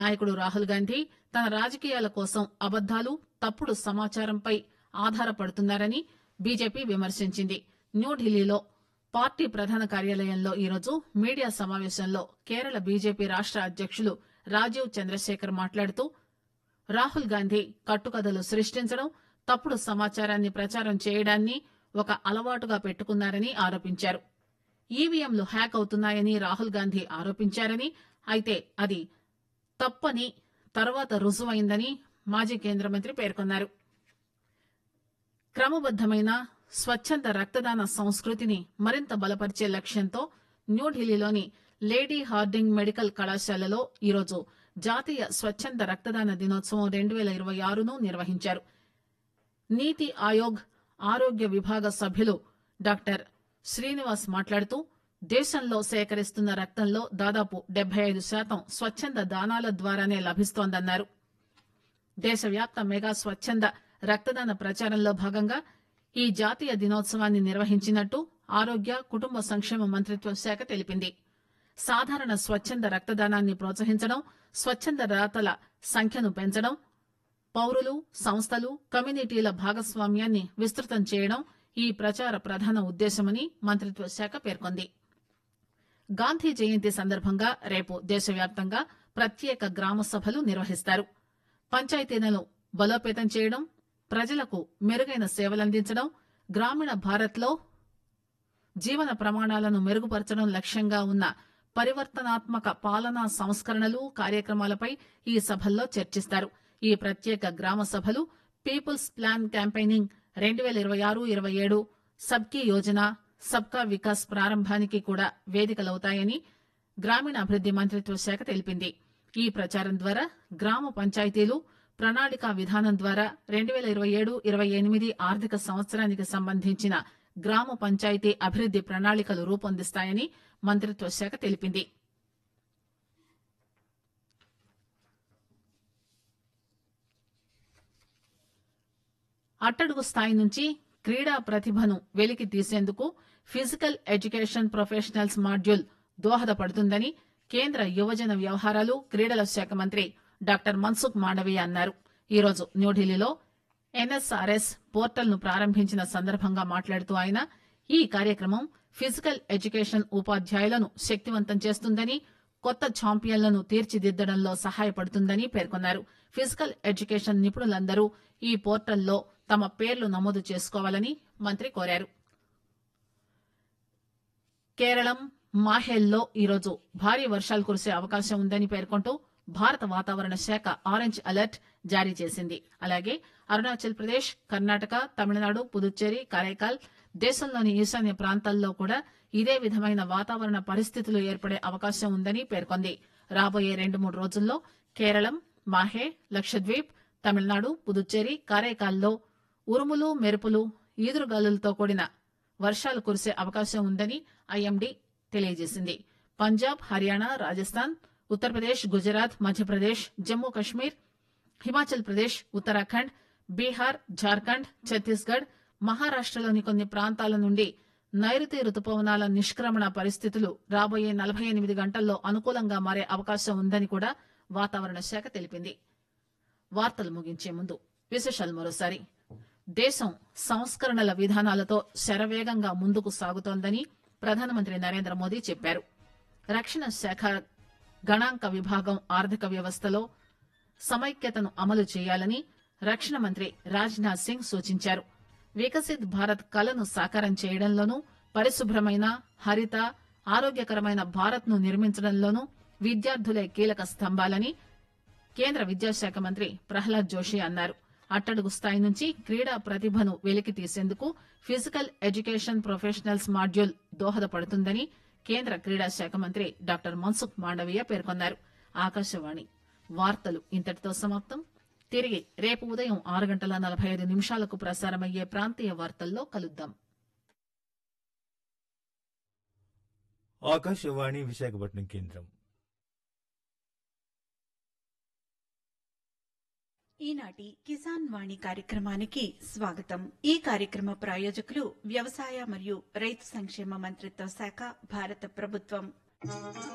నాయకుడు రాహుల్ గాంధీ తన రాజకీయాల కోసం అబద్దాలు తప్పుడు సమాచారంపై ఆధారపడుతున్నారని బీజేపీ విమర్శించింది. న్యూఢిల్లీలో పార్టీ ప్రధాన కార్యాలయంలో ఈరోజు మీడియా సమావేశంలో కేరళ బీజేపీ రాష్ట అధ్యకులు రాజీవ్ చంద్రశేఖర్ మాట్లాడుతూ రాహుల్ గాంధీ కట్టుకథలు సృష్టించడం, తప్పుడు సమాచారాన్ని ప్రచారం చేయడాన్ని ఒక అలవాటుగా పెట్టుకున్నారని ఆరోపించారు. ఈవీఎంలు హ్యాక్ అవుతున్నాయని రాహుల్ గాంధీ ఆరోపించారని, అయితే అది తప్పని తర్వాత రుజువైందని మాజీ కేంద్ర మంత్రి పేర్కొన్నారు. క్రమబద్దమైన స్వచ్చంద రక్తదాన సంస్కృతిని మరింత బలపరిచే లక్ష్యంతో న్యూఢిల్లీలోని లేడీ హార్డింగ్ మెడికల్ కళాశాలలో ఈరోజు జాతీయ స్వచ్చంద రక్తదాన దినోత్సవం 2026ను నిర్వహించారు. నీతి ఆయోగ్ ఆరోగ్య విభాగ సభ్యులు డాక్టర్ శ్రీనివాస్ మాట్లాడుతూ దేశంలో సేకరిస్తున్న రక్తంలో దాదాపు 75% స్వచ్చంద దానాల ద్వారానే లభిస్తోందన్నారు. దేశవ్యాప్త మెగా స్వచ్చంద రక్తదాన ప్రచారంలో భాగంగా ఈ జాతీయ దినోత్సవాన్ని నిర్వహించినట్టు ఆరోగ్య కుటుంబ సంక్షేమ మంత్రిత్వ శాఖ తెలిపింది. సాధారణ స్వచ్చంద రక్తదానాన్ని ప్రోత్సహించడం, స్వచ్చంద దాతల సంఖ్యను పెంచడం, పౌరులు, సంస్థలు, కమ్యూనిటీల భాగస్వామ్యాన్ని విస్తృతం చేయడం ఈ ప్రచార ప్రధాన ఉద్దేశమని మంత్రిత్వ శాఖ పేర్కొంది. గాంధీ జయంతి సందర్భంగా రేపు దేశవ్యాప్తంగా ప్రత్యేక గ్రామ సభలు నిర్వహిస్తారు. పంచాయతీలను బలోపేతం చేయడం, ప్రజలకు మెరుగైన సేవలందించడం, గ్రామీణ భారత్లో జీవన ప్రమాణాలను మెరుగుపరచడం లక్ష్యంగా ఉన్న పరివర్తనాత్మక పాలనా సంస్కరణలు, కార్యక్రమాలపై ఈ సభల్లో చర్చిస్తారు. ఈ ప్రత్యేక గ్రామ సభలు పీపుల్స్ ప్లాన్ క్యాంపెయినింగ్ 2026-27, సబ్కీ యోజన సబ్కా వికాస్ ప్రారంభానికి కూడా వేదికలవుతాయని గ్రామీణాభివృద్ది మంత్రిత్వ శాఖ తెలిపింది. ఈ ప్రచారం ద్వారా గ్రామ పంచాయతీలు ప్రణాళికా విధానం ద్వారా 2027-28 ఆర్థిక సంవత్సరానికి సంబంధించిన గ్రామ పంచాయతీ అభివృద్ది ప్రణాళికలు రూపొందిస్తాయని మంత్రిత్వ శాఖ తెలిపింది. అట్టడుగు స్థాయి నుంచి క్రీడా ప్రతిభను వెలికి తీసేందుకు ఫిజికల్ ఎడ్యుకేషన్ ప్రొఫెషనల్స్ మాడ్యూల్ దోహదపడుతుందని కేంద్ర యువజన వ్యవహారాలు, క్రీడల శాఖ మంత్రి డాక్టర్ మన్సుఖ్ మాండవీయ అన్నారు. ఈరోజు న్యూఢిల్లీలో ఎన్ఎస్ఆర్ఎస్ పోర్టల్ ను ప్రారంభించిన సందర్భంగా మాట్లాడుతూ ఆయన ఈ కార్యక్రమం ఫిజికల్ ఎడ్యుకేషన్ ఉపాధ్యాయులను శక్తివంతం చేస్తుందని, కొత్త ఛాంపియన్లను తీర్చిదిద్దడంలో సహాయపడుతుందని పేర్కొన్నారు. ఫిజికల్ ఎడ్యుకేషన్ నిపుణులందరూ ఈ పోర్టల్లో తమ పేర్లు నమోదు చేసుకోవాలని మంత్రి కోరారు. కేరళం మాహేల్లో ఈరోజు భారీ వర్షాలు కురిసే అవకాశం ఉందని పేర్కొంటూ భారత వాతావరణ శాఖ ఆరెంజ్ అలర్ట్ జారీ చేసింది. అలాగే అరుణాచల్ ప్రదేశ్, కర్ణాటక, తమిళనాడు, పుదుచ్చేరి, కరైకాల్, దేశంలోని ఈశాన్య ప్రాంతాల్లో కూడా ఇదే విధమైన వాతావరణ పరిస్థితులు ఏర్పడే అవకాశం ఉందని పేర్కొంది. రాబోయే 2-3 రోజుల్లో కేరళం, మాహే, లక్షద్వీప్, తమిళనాడు, పుదుచ్చేరి, కరైకాల్లో ఉరుములు, మెరుపులు, ఈదురుగాలులతో కూడిన వర్షాలు కురిసే అవకాశం ఉందని ఐఎండీ తెలియజేసింది. పంజాబ్, హర్యానా, రాజస్థాన్, ఉత్తరప్రదేశ్, గుజరాత్, మధ్యప్రదేశ్, జమ్మూ కశ్మీర్, హిమాచల్ ప్రదేశ్, ఉత్తరాఖండ్, బీహార్, జార్ఖండ్, ఛత్తీస్గఢ్, మహారాష్టలోని కొన్ని ప్రాంతాల నుండి నైరుతి రుతుపవనాల నిష్క్రమణ పరిస్థితులు రాబోయే 48 గంటల్లో అనుకూలంగా మారే అవకాశం ఉందని కూడా వాతావరణ శాఖ తెలిపింది. వార్తలు ముగించే ముందు విశేషాలు మరోసారి. దేశం సంస్కరణల విధానాలతో శరవేగంగా ముందుకు సాగుతోందని ప్రధానమంత్రి నరేంద్ర మోదీ చెప్పారు. రక్షణ శాఖ గణాంక విభాగం ఆర్థిక వ్యవస్థలో సమైక్యతను అమలు చేయాలని రక్షణ మంత్రి రాజ్నాథ్ సింగ్ సూచించారు. వికసిత్ భారత్ కలను సాకారం చేయడంలోనూ, పరిశుభ్రమైన, హరిత, ఆరోగ్యకరమైన భారత్ ను నిర్మించడంలోనూ విద్యార్థులే కీలక స్తంభాలని కేంద్ర విద్యాశాఖ మంత్రి ప్రహ్లాద్ జోషి అన్నారు. అట్టడుగు స్థాయి నుంచి క్రీడా ప్రతిభను వెలికి తీసేందుకు ఫిజికల్ ఎడ్యుకేషన్ ప్రొఫెషనల్స్ మాడ్యూల్ దోహదపడుతుందని కేంద్ర క్రీడా శాఖ మంత్రి డాక్టర్ మన్సుఖ్ మాండవీయ పేర్కొన్నారు. ఆకాశవాణి వార్తలు ఇంతటితో సమాప్తం. తిరిగి రేపు ఉదయం 6:45 ప్రసారమయ్యే ప్రాంతీయ వార్తల్లో కలుద్దాం. ఆకాశవాణి విశాఖపట్నం కేంద్రం. ఈనాటి కిసాన్ వాణి కార్యక్రమానికి స్వాగతం. ఈ కార్యక్రమ ప్రాయోజకులు వ్యవసాయ మరియు రైతు సంక్షేమ మంత్రిత్వ శాఖ, భారత ప్రభుత్వం.